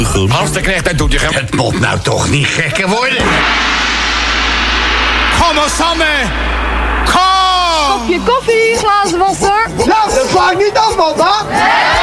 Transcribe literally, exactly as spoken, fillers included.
Hans de Knecht uit Doetinchem. Het moet nou toch niet gekker worden. Kom maar samen. Kom. Kopje koffie, glazen wasser. Nou, dat sla ik niet af, man, hè?